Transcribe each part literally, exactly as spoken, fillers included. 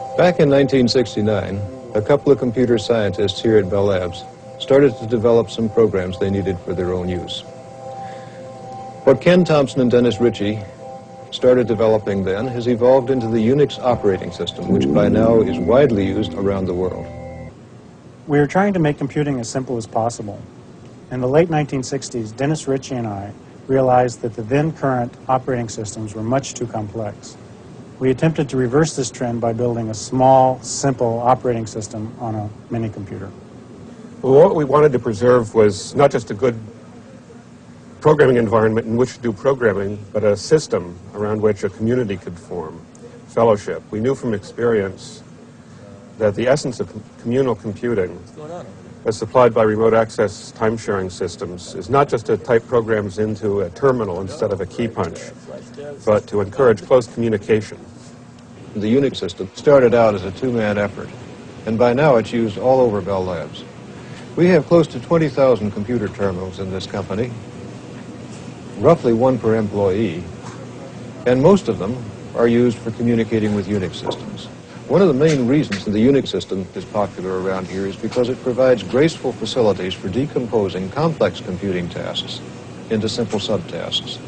Back in nineteen sixty-nine, a couple of computer scientists here at Bell Labs started to develop some programs they needed for their own use. What Ken Thompson and Dennis Ritchie started developing then has evolved into the Unix operating system, which by now is widely used around the world. We were trying to make computing as simple as possible. In the late nineteen sixties, Dennis Ritchie and I realized that the then current operating systems were much too complex. We attempted to reverse this trend by building a small, simple operating system on a mini-computer. Well, what we wanted to preserve was not just a good programming environment in which to do programming, but a system around which a community could form, fellowship. We knew from experience that the essence of communal computing, as supplied by remote access time-sharing systems, is not just to type programs into a terminal instead of a key punch, but to encourage close communication. The Unix system started out as a two-man effort, and by now it's used all over Bell Labs. We have close to twenty thousand computer terminals in this company, roughly one per employee, and most of them are used for communicating with Unix systems. One of the main reasons the Unix system is popular around here is because it provides graceful facilities for decomposing complex computing tasks into simple subtasks.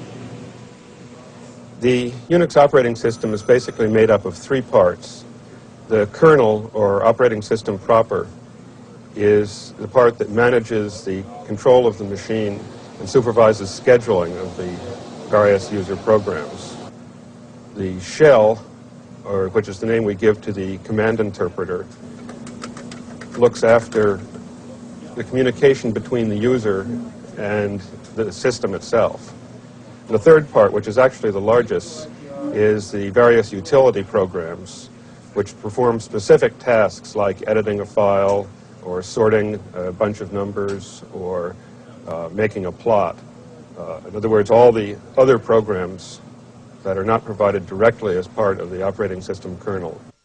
The Unix operating system is basically made up of three parts. The kernel, or operating system proper, is the part that manages the control of the machine and supervises scheduling of the various user programs. The shell, or which is the name we give to the command interpreter, looks after the communication between the user and the system itself. And the third part, which is actually the largest, is the various utility programs, which perform specific tasks like editing a file, or sorting a bunch of numbers, or uh, making a plot. Uh, in other words, all the other programs that are not provided directly as part of the operating system kernel.